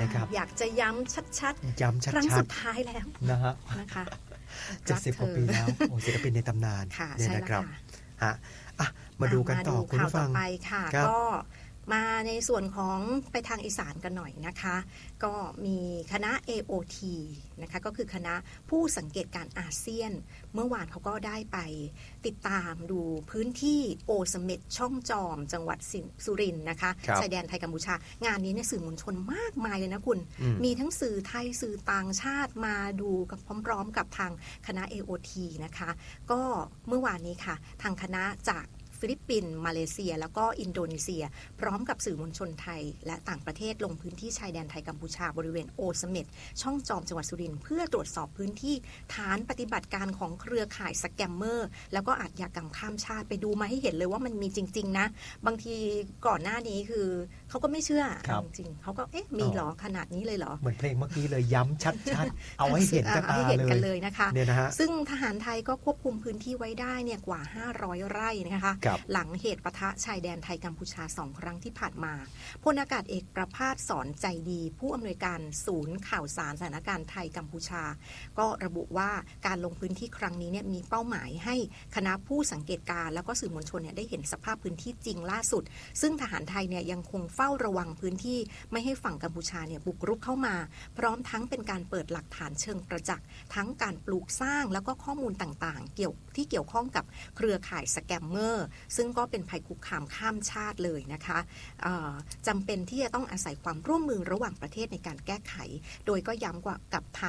นะครับอยากจะย้ำชัดๆย้ำชัดๆครั้งสุดท้ายแล้วนะคะ 70 กว่าปีแล้วโอ้ศิลปินในตำนานเนี่ยนะครับฮะมาดูกันต่อคุณผู้ฟังไปค่ะก็มาในส่วนของไปทางอีสานกันหน่อยนะคะก็มีคณะ AOT นะคะก็คือคณะผู้สังเกตการอาเซียนเมื่อวานเขาก็ได้ไปติดตามดูพื้นที่โอเสเม็ดช่องจอมจังหวัดสุรินทร์นะคะชายแดนไทยกัมพูชางานนี้เนี่ยสื่อมวลชนมากมายเลยนะคุณมีทั้งสื่อไทยสื่อต่างชาติมาดูกับพร้อมๆกับทางคณะ AOT นะคะก็เมื่อวานนี้ค่ะทางคณะจากฟิลิปปินส์มาเลเซียแล้วก็อินโดนีเซียพร้อมกับสื่อมวลชนไทยและต่างประเทศลงพื้นที่ชายแดนไทยกัมพูชาบริเวณโอเสเม็ดช่องจอมจังหวัดสุรินทร์เพื่อตรวจสอบพื้นที่ฐานปฏิบัติการของเครือข่ายสแกมเมอร์แล้วก็อาชญากรรมข้ามชาติไปดูมาให้เห็นเลยว่ามันมีจริงๆนะบางทีก่อนหน้านี้คือเขาก็ไม่เชื่อจริงๆเขาก็มีหรอขนาดนี้เลยเหรอเหมือนเพลงเมื่อกี้เลยย้ำชัดๆเอาให้เห็นกันเลยนะคะซึ่งทหารไทยก็ควบคุมพื้นที่ไว้ได้เนี่ยกว่า500ไร่นะคะหลังเหตุปะทะชายแดนไทยกัมพูชา2 ครั้งที่ผ่านมาพลอากาศเอกประภาสสอนใจดีผู้อำนวยการศูนย์ข่าวสารสถานการณ์ไทยกัมพูชาก็ระบุว่าการลงพื้นที่ครั้งนี้เนี่ยมีเป้าหมายให้คณะผู้สังเกตการแล้วก็สื่อมวลชนเนี่ยได้เห็นสภาพพื้นที่จริงล่าสุดซึ่งทหารไทยเนี่ยยังคงเฝ้าระวังพื้นที่ไม่ให้ฝั่งกัมพูชาเนี่ยบุกรุกเข้ามาพร้อมทั้งเป็นการเปิดหลักฐานเชิงประจักษ์ทั้งการปลูกสร้างแล้วก็ข้อมูลต่างๆเกี่ยวข้องกับเครือข่ายสแกมเมอร์ซึ่งก็เป็นภัยคุกคามข้ามชาติเลยนะคะจำเป็นที่จะต้องอาศัยความร่วมมือระหว่างประเทศในการแก้ไขโดยก็ย้ำกับทาง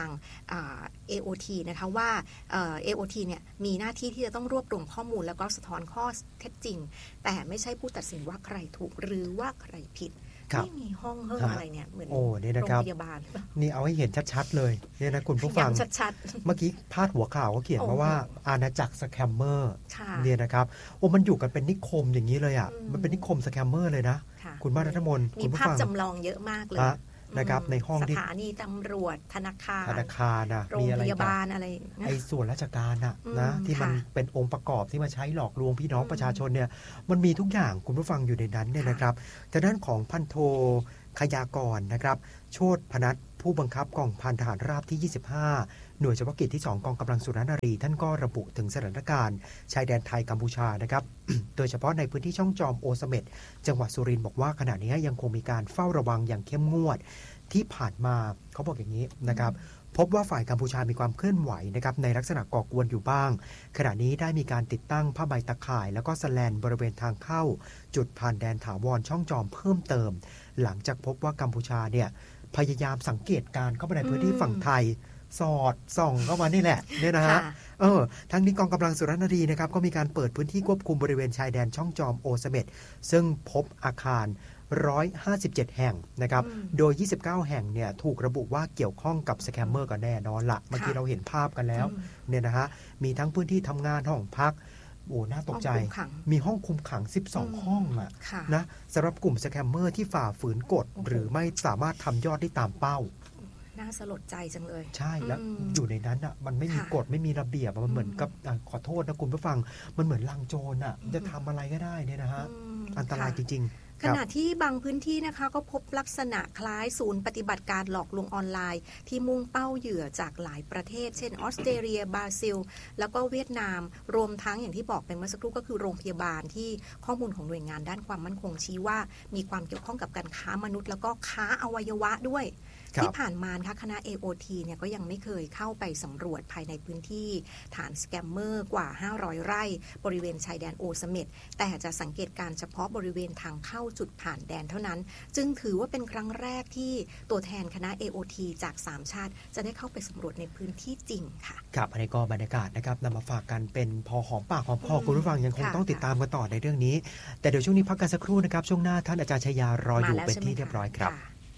AOT นะคะว่าAOT เนี่ยมีหน้าที่ที่จะต้องรวบรวมข้อมูลแล้วก็สะท้อนข้อเท็จจริงแต่ไม่ใช่ผู้ตัดสินว่าใครถูกหรือว่าใครผิดไม่มีห้องอะไรเนี่ยเหมือนโรงพยาบาลนี่เอาให้เห็นชัดๆเลยเนี่ยนะคุณผู้ฟังชัดเมื่อกี้พาดหัวข่าวก็เขียนมาว่าอาณาจักรสแคมเมอร์เนี่ยนะครับมันอยู่กันเป็นนิคมอย่างนี้เลยอ่ะมันเป็นนิคมสแคมเมอร์เลยนะคุณมารัตมนมีภาพจำลองเยอะมากเลยนะครับในห้องที่สถานีตำรวจธนาคารนะโรงพยาบาลอะไรไอ้ส่วนราชการนะที่มันเป็นองค์ประกอบที่มาใช้หลอกลวงพี่น้องประชาชนเนี่ยมันมีทุกอย่างคุณผู้ฟังอยู่ในนั้นเนี่ยนะครับแต่ด้านของพันโทขยากรนะครับโชติพนัสผู้บังคับกองพันทหารราบที่25หน่วยเฉพาะกิจที่2กองกำลังสุรนารีท่านก็ระบุถึงสถานการณ์ชายแดนไทยกัมพูชานะครับ โดยเฉพาะในพื้นที่ช่องจอมโอเสเม็ดจังหวัดสุรินทร์บอกว่าขณะนี้ยังคงมีการเฝ้าระวังอย่างเข้มงวดที่ผ่านมาเขาบอกอย่างนี้นะครับพบว่าฝ่ายกัมพูชามีความเคลื่อนไหวนะครับในลักษณะก่อกวนอยู่บ้างขณะนี้ได้มีการติดตั้งผ้าใบตะข่ายแล้วก็แสแลนบริเวณทางเข้าจุดผ่านแดนถาวรช่องจอมเพิ่มเติมหลังจากพบว่ากัมพูชาเนี่ยพยายามสังเกตการเข้ามาในพื้นที่ฝั่งไทยสอดส่องเข้ามานี่แหละเนี่ยนะฮะทั้งนี้กองกำลังสุรนารีนะครับก็มีการเปิดพื้นที่ควบคุมบริเวณชายแดนช่องจอมโอเสเม็ดซึ่งพบอาคาร157 แห่งนะครับโดย29 แห่งเนี่ยถูกระบุว่าเกี่ยวข้องกับสแกมเมอร์กันแน่นอนละเมื่อกี้เราเห็นภาพกันแล้วเนี่ยนะฮะมีทั้งพื้นที่ทำงานห้องพักน่าตกใจมีห้องคุมขัง12ห้องนะสำหรับกลุ่มสแกมเมอร์ที่ฝ่าฝืนกฎหรือไม่สามารถทำยอดได้ตามเป้าน่าสลดใจจังเลยใช่แล้วอยู่ในนั้นมันไม่มีกฎไม่มีระเบียบมันเหมือนกับขอโทษนะคุณผู้ฟังมันเหมือนลังโจรจะทำอะไรก็ได้เนี่ยนะฮะอันตรายจริงๆขณะที่บางพื้นที่นะคะก็พบลักษณะคล้ายศูนย์ปฏิบัติการหลอกลวงออนไลน์ที่มุ่งเป้าเหยื่อจากหลายประเทศเช่นออสเตรเลียบราซิลแล้วก็เวียดนามรวมทั้งอย่างที่บอกไปเมื่อสักครู่ก็คือโรงพยาบาลที่ข้อมูลของหน่วยงานด้านความมั่นคงชี้ว่ามีความเกี่ยวข้องกับการค้ามนุษย์แล้วก็ค้าอวัยวะด้วยที่ผ่านมาคณะ AOT เนี่ยก็ยังไม่เคยเข้าไปสำรวจภายในพื้นที่ฐานสแกมเมอร์กว่า500ไร่บริเวณชายแดนโอเสเม็ดแต่จะสังเกตการเฉพาะบริเวณทางเข้าจุดผ่านแดนเท่านั้นจึงถือว่าเป็นครั้งแรกที่ตัวแทนคณะ AOT จาก3ชาติจะได้เข้าไปสำรวจในพื้นที่จริงค่ะครับอันนี้ก็บรรยากาศนะครับนำมาฝากกันเป็นพอหอมปากหอมคอคุณผู้ฟังยังคงต้องติดตามกันต่อในเรื่องนี้แต่เดี๋ยวช่วงนี้พักกันสักครู่นะครับช่วงหน้าท่านอาจารย์ชยารออยู่เป็นที่เรียบร้อยครับ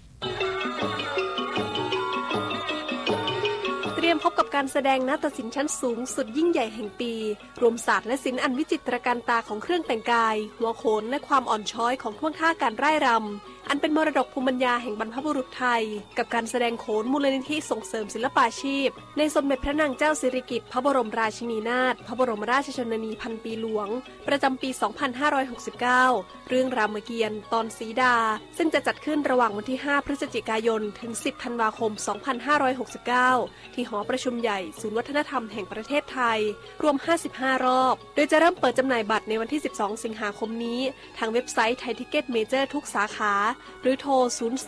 เตรียมพบกับการแสดงนาฏศิลป์ชั้นสูงสุดยิ่งใหญ่แห่งปีรวมศาสตร์และศิลป์อันวิจิตรการตาของเครื่องแต่งกายหัวโขนและความอ่อนช้อยของท่วงท่าการร่ายรำอันเป็นมรดกภูมิปัญญาแห่งบรรพบุรุษไทยกับการแสดงโขนมูลนิธิส่งเสริมศิลปาชีพในสมเด็จพระนางเจ้าสิริกิติ์พระบรมราชินีนาถพระบรมราชชนนีพันปีหลวงประจำปี 2569 เรื่องรามเกียรติ์ตอนสีดาซึ่งจะจัดขึ้นระหว่างวันที่ 5 พฤศจิกายนถึง 10 ธันวาคม 2569 ที่หอประชุมใหญ่ศูนย์วัฒนธรรมแห่งประเทศไทยรวม 55 รอบโดยจะเริ่มเปิดจำหน่ายบัตรในวันที่ 12 สิงหาคมนี้ทางเว็บไซต์ไทยทิเก็ตเมเจอร์ทุกสาขาหรือโทร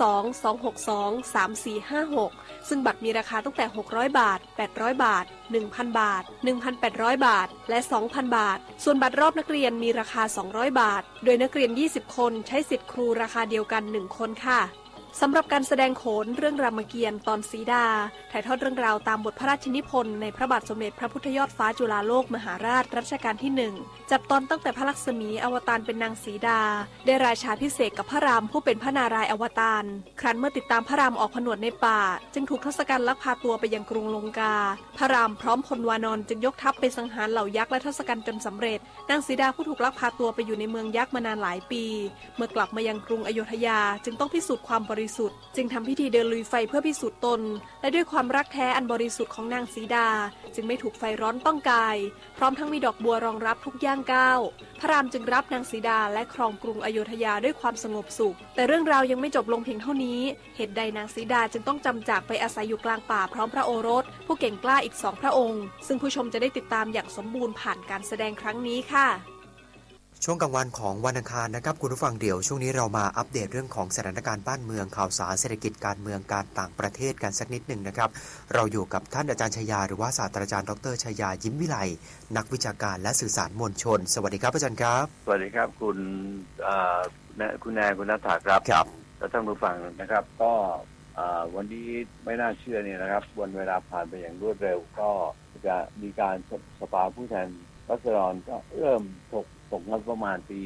02-262-3456 ซึ่งบัตรมีราคาตั้งแต่ 600 บาท 800 บาท 1,000 บาท 1,800 บาท และ 2,000 บาท ส่วนบัตรรอบนักเรียนมีราคา 200 บาท โดยนักเรียน 20 คนใช้สิทธิ์ครูราคาเดียวกัน 1 คนค่ะสำหรับการแสดงโขนเรื่องรามเกียรติ์ตอนสีดาถ่ายทอดเรื่องราวตามบทพระราชนิพนธ์ในพระบาทสมเด็จพระพุทธยอดฟ้าจุฬาโลกมหาราชรัชกาลที่1จับตอนตั้งแต่พระลักษมีอวตารเป็นนางสีดาได้ราชาภิเษกกับพระรามผู้เป็นพระนารายณ์อวตารครั้นเมื่อติดตามพระรามออกผนวดในป่าจึงถูกทศกัณฐ์ลักพาตัวไปยังกรุงลงกาพระรามพร้อมพลวานนท์จึงยกทัพไปสังหารเหล่ายักษ์และทศกัณฐ์จนสำเร็จนางสีดาผู้ถูกลักพาตัวไปอยู่ในเมืองยักษ์มานานหลายปีเมื่อกลับมายังกรุงอโยธยาจึงต้องพิสูจน์ความบริสุทธิ์จึงทำพิธีเดินลุยไฟเพื่อพิสูจน์ตนและด้วยความรักแท้อันบริสุทธิ์ของนางสีดาจึงไม่ถูกไฟร้อนต้องกายพร้อมทั้งมีดอกบัวรองรับทุกย่างก้าวพระรามจึงรับนางสีดาและครองกรุงอโยธยาด้วยความสงบสุขแต่เรื่องราวยังไม่จบลงเพียงเท่านี้เหตุใดนางสีดาจึงต้องจำจากไปอาศัยอยู่กลางป่าพร้อมพระโอรสผู้เก่งกล้าอีก2 พระองค์ซึ่งผู้ชมจะได้ติดตามอย่างสมบูรณ์ผ่านการแสดงครั้งนี้ค่ะช่วงกลางวันของวันอังคารนะครับคุณผู้ฟังเดี๋ยวช่วงนี้เรามาอัปเดตเรื่องของสถานการณ์บ้านเมืองข่าวสารเศรษฐกิจการเมืองการต่างประเทศกันสักนิดหนึ่งนะครับเราอยู่กับท่านอาจารย์ชยาหรือว่าศาสตราจารย์ดร.ชยายิ้มวิไลนักวิชาการและสื่อสารมวลชนสวัสดีครับอาจารย์ครับสวัสดีครับคุณแนนคุณนัทธาครับครับและท่านผู้ฟังนะครับก็วันนี้ไม่น่าเชื่อเนี่ยนะครับวันเวลาผ่านไปอย่างรวดเร็วก็จะมีการสภาผู้แทนราษฎรก็เริ่มตกงบประมาณปี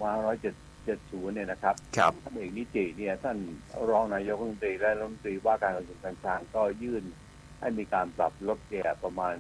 2570เนี่ยนะครับท่านเอกนิติเนี่ยท่านรองนายกรัฐมนตรีและรัฐมนตรีว่าการกระทรวงการคลังก็ยื่นให้มีการปรับลดเนี่ยประมาณ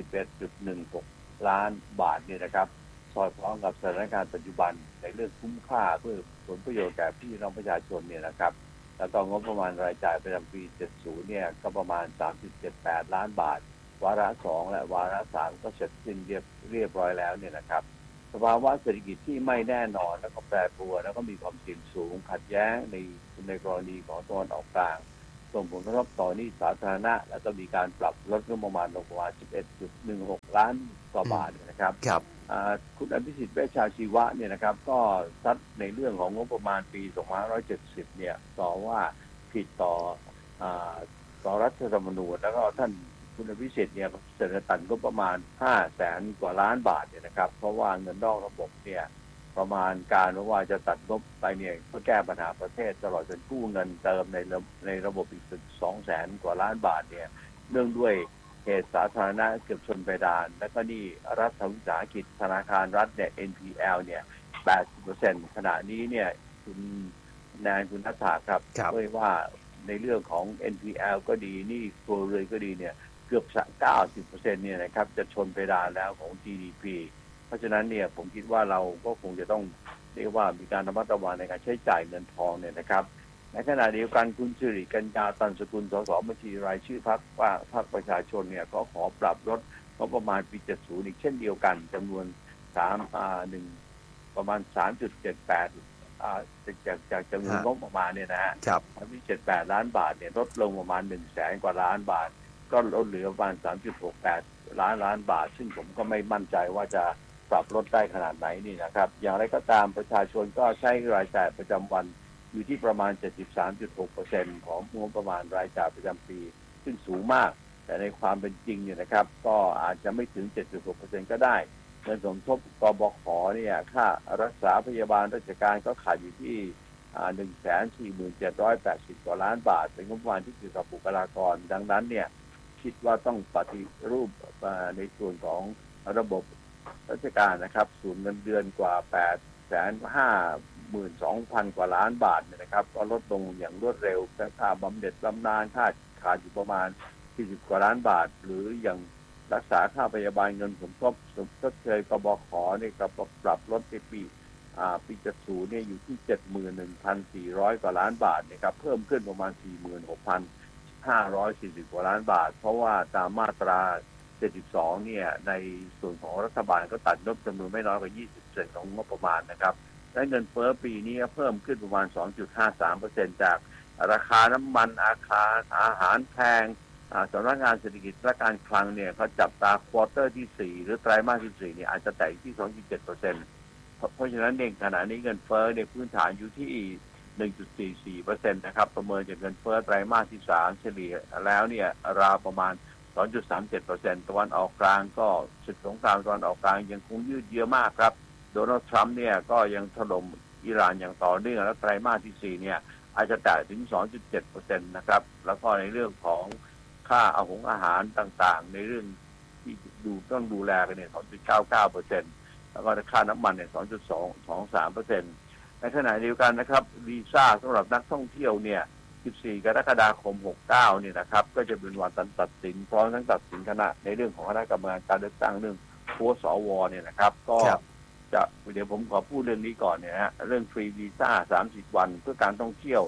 11.16 ล้านบาทเนี่ยนะครับสอดคล้องกับสถานการณ์ปัจจุบันในเรื่องคุ้มค่าเพื่อผลประโยชน์แก่พี่น้องประชาชนเนี่ยนะครับแล้วก็งบประมาณรายจ่ายประจำปี 70เนี่ยก็ประมาณ 3.78 ล้านบาทวาระ 2 และวาระ 3 ก็เสร็จสิ้นเรียบร้อยแล้วเนี่ยนะครับสภาวะเศรษฐกิจที่ไม่แน่นอนแล้วก็แปรปรวนแล้วก็มีความเสี่ยงสูงขัดแย้งในกรณีของตะวันออกกลางส่งผลกระทบต่อหนี้สาธารณะแล้วก็มีการปรับลดงบประมาณลงประมาณ 11.16 ล้านกว่าบาทนะครับคุณอภิสิทธิ์เวชชาชีวะเนี่ยนะครับก็ซัดในเรื่องของงบประมาณปี2570เนี่ยต่อว่าผิดต่อรัฐธรรมนูญแล้วก็ท่านคุณอภิสิทธิ์เนี่ยเสนอตัดงบประมาณ 500,000 กว่าล้านบาทเนี่ยนะครับเพราะว่าเงินนอกระบบเนี่ยประมาณการว่าจะตัดงบไปเนี่ยเพื่อแก้ปัญหาประเทศตลอดจนกู้เงินเติมในระบบอีกถึง 200,000 กว่าล้านบาทเนี่ยเนื่องด้วยเหตุสาธารณะเกือบชนเพดานและก็นี่รัฐวิสาหกิจธนาคารรัฐเนี่ย NPL เนี่ย 80% ขณะนี้เนี่ยคุณนายคุณนัทธาครับด้วยว่าในเรื่องของ NPL ก็ดีนี่ครัวเรือนก็ดีเนี่ยเกือบ 90% เนี่ยนะครับจะชนเพดานแล้วของ GDP เพราะฉะนั้นเนี่ยผมคิดว่าเราก็คงจะต้องเรียกว่ามีการระมัดระวังในการใช้จ่ายเงินทองเนี่ยนะครับในขณะเดียวกันคุณสิริกัญญาตันสกุลสสบัญชีรายชื่อพรรคประชาชนเนี่ยก็ขอปรับลดงบประมาณปี70อีกเช่นเดียวกันจำนวนประมาณ 3.78 จากจำนวนงบประมาณเนี่ยนะฮะที่78 ล้านบาทเนี่ยลดลงประมาณ 100,000 กว่าล้านบาทก็ลดเหลือประมาณ 3.68 ล้านบาทซึ่งผมก็ไม่มั่นใจว่าจะปรับลดได้ขนาดไหนนี่นะครับอย่างไรก็ตามประชาชนก็ใช้รายจ่ายประจำวันอยู่ที่ประมาณ 73.6% ของงบประมาณรายจ่ายประจำปีซึ่งสูงมากแต่ในความเป็นจริงเนี่ยนะครับก็อาจจะไม่ถึง 7.6% ก็ได้เงินสมทบกบข.เนี่ยค่ารักษาพยาบาลราชการก็ขาดอยู่ที่ 147,80 กว่าล้านบาทเป็นงบประมาณที่เกี่ยวกับบุคลากรดังนั้นเนี่ยคิดว่าต้องปฏิรูปในส่วนของระบบราชการนะครับส่วนเงินเดือนกว่า 852,000 กว่าล้านบาทเนี่ยนะครับก็ลดลงอย่างรวดเร็วค่าบำเหน็จบำนาญค่าขาดอยู่ประมาณ40 กว่าล้านบาทหรืออย่างรักษาค่าพยาบาลเงินสมทบชดเชยกบข.นี่ก็ปรับลดในปีปี70เนี่ยอยู่ที่ 71,400 กว่าล้านบาทนะครับเพิ่มขึ้นประมาณ 46,540 กว่าล้านบาทเพราะว่าตามมาตรา72เนี่ยในส่วนของรัฐบาลก็ตัดงบจำนวนไม่น้อยกว่า 20% ของงบประมาณนะครับและเงินเฟ้อปีนี้เพิ่มขึ้นประมาณ 2.53% จากราคาน้ำมันอาหารแพงสำนักงานเศรษฐกิจและการคลังเนี่ยเขาจับตาควอเตอร์ที่4หรือไตรมาสที่4เนี่ยอาจจะแตะที่ 2.7%เพราะฉะนั้นเองขณะนี้เงินเฟ้อในพื้นฐานอยู่ที่ 1.44% นะครับประเมินจากเงินเฟ้อไตรมาสที่3เฉลี่ยแล้วเนี่ยราวประมาณ 2.37% ตะวันออกกลางก็ศึกสงครามตะวันออกกลางยังคงยืดเยื้อมากครับโดนัลด์ทรัมป์เนี่ยก็ยังถล่มอิหร่านอย่างต่อเนื่องและไตรมาสที่4เนี่ยอาจจะแตะถึง 2.7% นะครับแล้วก็ในเรื่องของค่าอาหารต่างๆในเรื่องที่ต้องดูแลกันเนี่ย 2.99% แล้วก็ค่าน้ำมันเนี่ย 2.23% ในขณะเดียวกันนะครับวีซ่าสำหรับนักท่องเที่ยวเนี่ย14 กรกฎาคม 69เนี่ยนะครับก็จะเป็นวันตัดสินพร้อมทั้งตัดสินคณะในเรื่องของคณะกรรมการเลือกตั้งเรื่องโค้ชสวเนี่ยนะครับก็จะเดี๋ยวผมขอพูดเรื่องนี้ก่อนเนี่ยฮะเรื่องฟรีวีซ่า30 วันเพื่อการท่องเที่ยว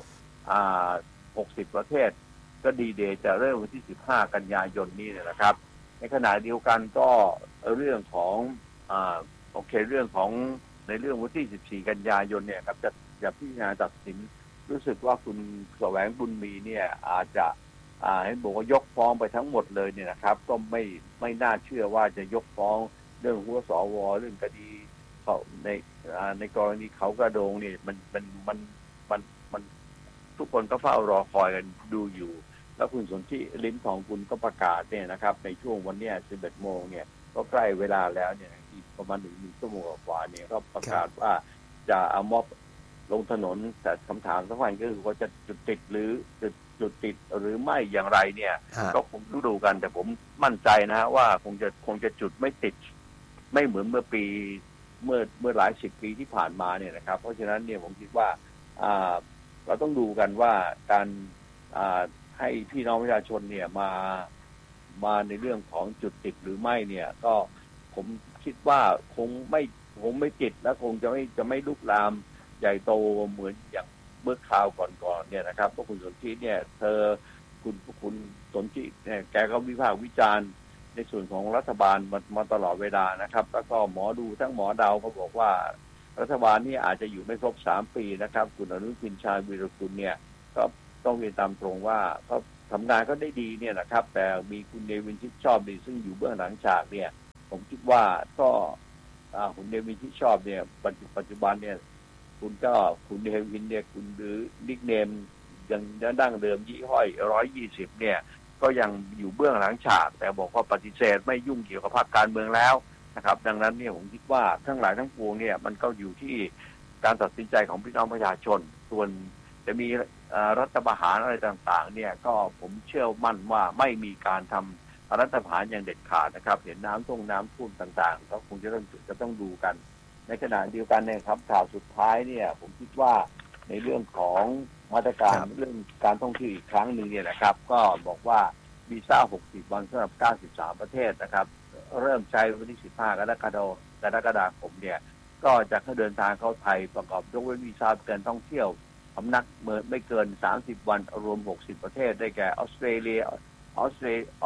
60 ประเทศก็ดีเดย์จะเริ่มวันที่15 กันยายนนี้นะครับในขณะเดียวกันก็เรื่องของเรื่องของในเรื่องวันที่14 กันยายนเนี่ยครับจะพิจารณาตัดสินรู้สึกว่าคุณแสวงบุญมีเนี่ยอาจจะให้บอกว่ายกฟ้องไปทั้งหมดเลยเนี่ยนะครับก็ไม่น่าเชื่อว่าจะยกฟ้องเรื่องหัวสวเรื่องคดีเขาในกรณีเขากระโดงเนี่ยมันทุกคนก็เฝ้ารอคอยกันดูอยู่แล้วคุณสนธิลิ้มทองกุลก็ประกาศเนี่ยนะครับในช่วงวันเนี้ย 11 โมงเนี่ยก็ใกล้เวลาแล้วเนี่ยอีกประมาณ1 ชั่วโมงกว่าเนี่ยก็ประกาศว่าจะเอาม็อบลงถนนแต่คำถามสำคัญก็คือว่าจะจุดติดหรือไม่อย่างไรเนี่ยก็คงต้องดูกันแต่ผมมั่นใจนะว่าคงจะจุดไม่ติดไม่เหมือนเมื่อหลาย10 ปีที่ผ่านมาเนี่ยนะครับเพราะฉะนั้นเนี่ยผมคิดว่าเราต้องดูกันว่าการให้พี่น้องประชาชนเนี่ยมาในเรื่องของจุดติดหรือไม่เนี่ยก็ผมคิดว่าคงไม่ติดและคงจะไม่ลุกลามใหญ่โตเหมือนอย่างเมื่อคราวก่อนเนี่ยนะครับเพราะคุณสนธิเนี่ยคุณสนธิเนี่ยแกก็วิพากษ์วิจารณ์ในส่วนของรัฐบาลมาตลอดเวลานะครับแล้วก็หมอดูทั้งหมอเดาเขาบอกว่ารัฐบาลนี่อาจจะอยู่ไม่ครบ3 ปีนะครับคุณอนุทินชาญวีรกุลเนี่ยก็ต้องเรียนตามตรงว่าเขาทำงานก็ได้ดีเนี่ยนะครับแต่มีคุณเนวินชิดชอบดีซึ่งอยู่เบื้องหลังฉากเนี่ยผมคิดว่าก็คุณเนวินชิดชอบเนี่ยปัจจุบันเนี่ยคุณเนวินเนี่ยคุณหรือนิกเนมยังดั้งเดิมยี่ห้อย120เนี่ยก็ยังอยู่เบื้องหลังฉากแต่บอกว่าปฏิเสธไม่ยุ่งเกี่ยวกับพรรคการเมืองแล้วนะครับดังนั้นเนี่ยผมคิดว่าทั้งหลายทั้งปวงเนี่ยมันก็อยู่ที่การตัดสินใจของพี่น้องประชาชนส่วนจะมีรัฐประหารอะไรต่างๆเนี่ยก็ผมเชื่อมั่นว่าไม่มีการทำรัฐประหารอย่างเด็ดขาดนะครับเห็นน้ำท่วมต่างๆก็คงจะต้องดูกันในขณะเดียวกันเนี่ยครับข่าวสุดท้ายเนี่ยผมคิดว่าในเรื่องของมาตรการเรื่องการท่องเที่ยวอีกครั้งหนึ่งเนี่ยนะครับก็บอกว่าวีซ่า60 วันสำหรับ93 ประเทศนะครับเริ่มใช้วันที่15 กรกฎาคมเนี่ยก็จะเดินทางเข้าไทยประกอบยกเว้นวีซ่าการท่องเที่ยวพำนักไม่เกิน30 วันรวม60 ประเทศได้แก่ออสเตรเลียบาห์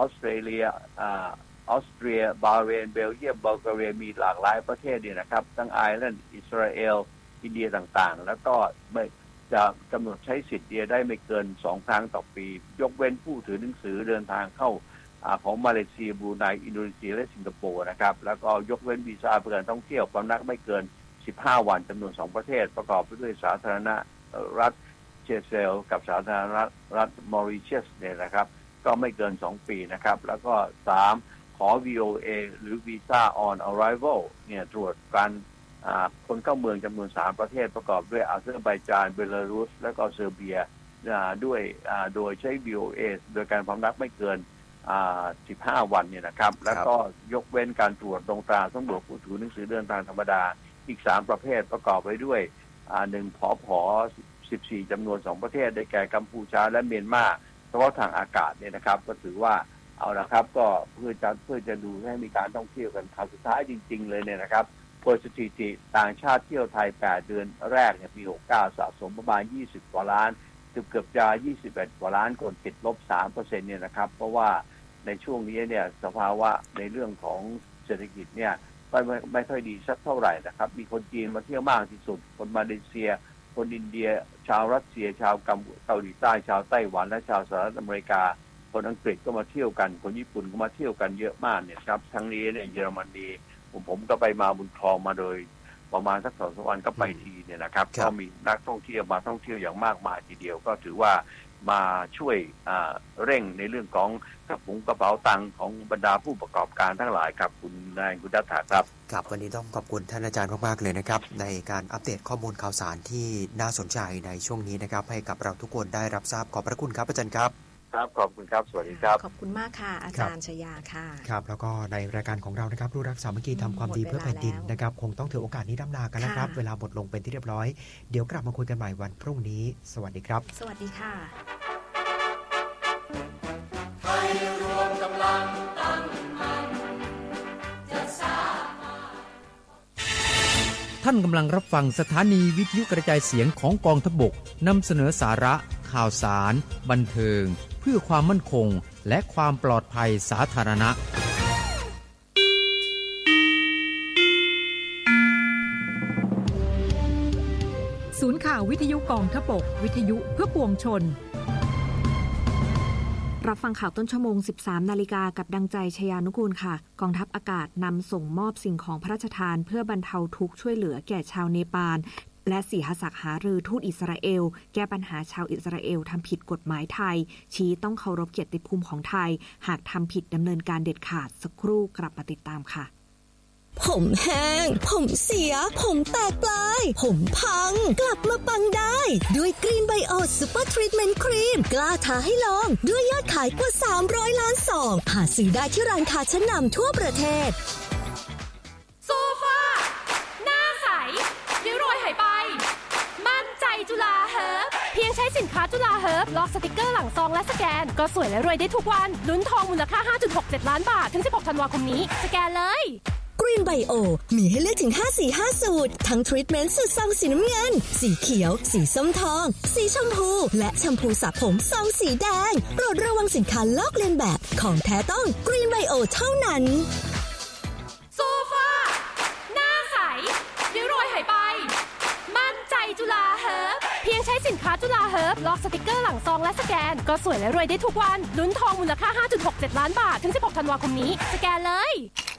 เรนเบลเยียมบัลแกเรียมีหลากหลายประเทศเนี่ยนะครับทั้งไอร์แลนด์อิสราเอลอินเดียต่างๆแล้วก็ไม่จะกำหนดใช้สิทธิ์เดียได้ไม่เกิน2 ครั้งต่อปียกเว้นผู้ถือหนังสือเดินทางเข้าของมาเลเซียบรูไนอินโดนีเซียและสิงคโปร์นะครับแล้วก็ยกเว้นวีซ่าเพื่อการท่องเที่ยวพำนักไม่เกิน15 วันจำนวน2 ประเทศประกอบไปด้วยสาธารณรัฐเชเซลกับสาธารณรัฐมอริเชียสเนี่ยนะครับก็ไม่เกิน2 ปีนะครับแล้วก็3ขอ VOA หรือ Visa on Arrival เนี่ยตรวจการคนเข้าเมืองจำนวน3 ประเทศประกอบด้วยอาเซอร์ไบจานเบลารุสและก็เซอร์เบียด้วยโดยใช้ VOA โดยการพำนักไม่เกิน15 วันเนี่ยนะครับแล้วก็ยกเว้นการตรวจตรงตราสำรวจผู้ถือหนังสือเดินทางธรรมดาอีก3 ประเภทประกอบไปด้วย1 ผอ 14 จำนวน2 ประเทศได้แก่กัมพูชาและเมียนมาเฉพาะทางอากาศเนี่ยนะครับก็ถือว่าเอาละครับก็เพื่อจะดูให้มีการท่องเที่ยวกันคราวสุดท้ายจริงๆเลยเนี่ยนะครับเปิดสถิติต่างชาติเที่ยวไทย8เดือนแรกเนี่ยปี69สะสมประมาณ20กว่าล้านเกือบจะ21กว่าล้านคนติดลบ 3% เนี่ยนะครับเพราะว่าในช่วงนี้เนี่ยสภาวะในเรื่องของเศรษฐกิจเนี่ยไม่ค่อยดีสักเท่าไหร่นะครับมีคนจีนมาเที่ยวมากที่สุดคนมาเลเซียคนอินเดียชาวรัสเซียชาวเกาหลีใต้ชาวไต้หวันและชาวสหรัฐอเมริกาคนอังกฤษก็มาเที่ยวกันคนญี่ปุ่นก็มาเที่ยวกันเยอะมากเนี่ยครับทั้งนี้เนี่ยเยอรมนีผมก็ไปมาบุญครองมาโดยประมาณสัก2-3 วันก็ไปทีเนี่ยนะครับก็มีนักท่องเที่ยวมาท่องเที่ยวอย่างมากมายทีเดียวก็ถือว่ามาช่วยเร่งในเรื่องของกระเป๋าตังค์ของบรรดาผู้ประกอบการทั้งหลายครับคุณนายคุณดัตถาครับครับวันนี้ต้องขอบคุณท่านอาจารย์มากๆเลยนะครับในการอัปเดตข้อมูลข่าวสารที่น่าสนใจในช่วงนี้นะครับให้กับเราทุกคนได้รับทราบขอบพระคุณครับอาจารย์ครับครับขอบคุณครับสวัสดีครับขอบคุณมากค่ะอาจารย์ชยาค่ะครับแล้วก็ในรายการของเรานะครับรู้รักสามัคคีทำความดีเพื่อแผ่นดินนะครับคงต้องถือโอกาสนี้ดำลากันแล้วครับเวลาหมดลงเป็นที่เรียบร้อยเดี๋ยวกลับมาคุยกันใหม่วันพรุ่งนี้สวัสดีครับสวัสดีค่ะไทยรวมกำลังตั้งมั่นจะสร้างท่านกำลังรับฟังสถานีวิทยุกระจายเสียงของกองทัพบกนำเสนอสาระข่าวสารบันเทิงเพื่อความมั่นคงและความปลอดภัยสาธารณะศูนย์ข่าววิทยุกองทัพบกวิทยุเพื่อปวงชนรับฟังข่าวต้นชั่วโมง 13 นาฬิกากับดังใจชยานุกูลค่ะกองทัพอากาศนำส่งมอบสิ่งของพระราชทานเพื่อบรรเทาทุกข์ช่วยเหลือแก่ชาวเนปาลและสีหศักดิ์หารือทูตอิสราเอลแก้ปัญหาชาวอิสราเอลทำผิดกฎหมายไทยชี้ต้องเคารพเกียรติภูมิของไทยหากทำผิดดำเนินการเด็ดขาดสักครู่กลับมาติดตามค่ะผมแห้งผมเสียผมแตกปลายผมพังกลับมาปังได้ด้วยกรีนไบโอซูเปอร์ทรีทเมนต์ครีมกล้าท้าให้ลองด้วยยอดขายกว่า300ล้านซองหาซื้อได้ที่ร้านค้าชั้นนำทั่วประเทศโซฟาหน้าใสริ้วรอยหายไปมั่นใจจุฬาเฮิร์บเพียงใช้สินค้าจุฬาเฮิร์บลอกสติกเกอร์หลังซองและสแกนก็สวยและรวยได้ทุกวันลุ้นทองมูลค่า 5.67 ล้านบาทถึง16ธันวาคมนี้สแกนเลยกรีนไบโอมีให้เลือกถึง5สูตรทั้งทรีทเมนต์สูตรซองสีน้ำเงินสีเขียวสีส้มทองสีชมพูและแชมพูสระผมซองสีแดงโปรดระวังสินค้าลอกเลียนแบบของแท้ต้องกรีนไบโอเท่านั้นโซฟาหน้าใสริ้วรอยหายไปมั่นใจจุฬาเฮิร์บเพียงใช้สินค้าจุฬาเฮิร์บลอกสติกเกอร์หลังซองและสแกนก็สวยและรวยได้ทุกวันลุ้นทองมูลค่า 5.67 ล้านบาทถึง16ธันวาคมนี้สแกนเลย